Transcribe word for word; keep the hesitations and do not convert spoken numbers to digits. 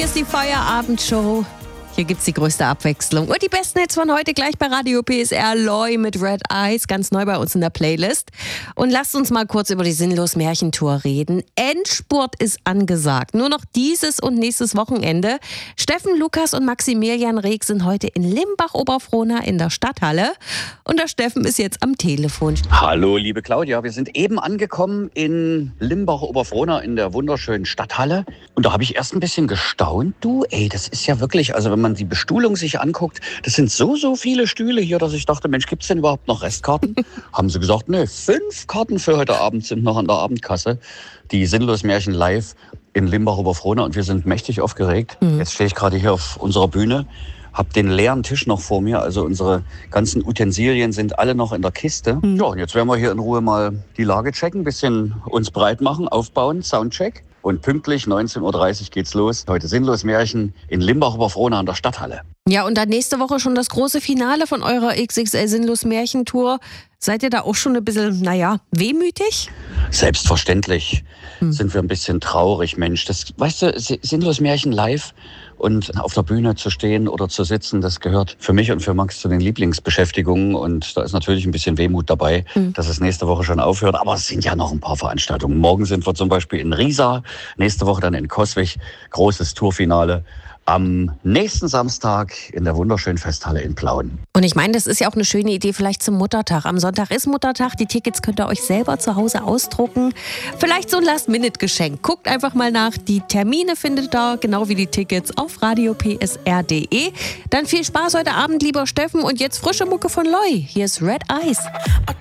Hier ist die Feierabendshow. Hier gibt's die größte Abwechslung. Und die besten Hits von heute gleich bei Radio P S R. Loy mit Red Eyes, ganz neu bei uns in der Playlist. Und lasst uns mal kurz über die Sinnlos Märchentour reden. Endspurt ist angesagt. Nur noch dieses und nächstes Wochenende. Steffen, Lukas und Maximilian Reg sind heute in Limbach-Oberfrohna in der Stadthalle. Und der Steffen ist jetzt am Telefon. Hallo, liebe Claudia. Wir sind eben angekommen in Limbach-Oberfrohna in der wunderschönen Stadthalle. Und da habe ich erst ein bisschen gestaunt. Du, ey, das ist ja wirklich, also wenn man die Bestuhlung sich anguckt, das sind so, so viele Stühle hier, dass ich dachte, Mensch, gibt's denn überhaupt noch Restkarten? Haben sie gesagt, ne, fünf Karten für heute Abend sind noch an der Abendkasse. Die Sinnlos Märchen live in Limbach-Oberfrohna und wir sind mächtig aufgeregt. Mhm. Jetzt stehe ich gerade hier auf unserer Bühne, habe den leeren Tisch noch vor mir, also unsere ganzen Utensilien sind alle noch in der Kiste. Mhm. Ja, und jetzt werden wir hier in Ruhe mal die Lage checken, bisschen uns breit machen, aufbauen, Soundcheck. Und pünktlich neunzehn Uhr dreißig geht's los. Heute Sinnlos Märchen in Limbach-Oberfrohna an der Stadthalle. Ja, und dann nächste Woche schon das große Finale von eurer X X L Sinnlos Märchentour. Seid ihr da auch schon ein bisschen, naja, wehmütig? Selbstverständlich hm. sind wir ein bisschen traurig, Mensch. Das, weißt du, Sinnlos Märchen live und auf der Bühne zu stehen oder zu sitzen, das gehört für mich und für Max zu den Lieblingsbeschäftigungen. Und da ist natürlich ein bisschen Wehmut dabei, hm. dass es nächste Woche schon aufhört. Aber es sind ja noch ein paar Veranstaltungen. Morgen sind wir zum Beispiel in Riesa, nächste Woche dann in Coswig, großes Tourfinale. Am nächsten Samstag in der wunderschönen Festhalle in Plauen. Und ich meine, das ist ja auch eine schöne Idee vielleicht zum Muttertag. Am Sonntag ist Muttertag, die Tickets könnt ihr euch selber zu Hause ausdrucken. Vielleicht so ein Last-Minute-Geschenk. Guckt einfach mal nach, die Termine findet ihr, genau wie die Tickets, auf radio p s r punkt d e. Dann viel Spaß heute Abend, lieber Steffen. Und jetzt frische Mucke von Loy. Hier ist Red Eyes.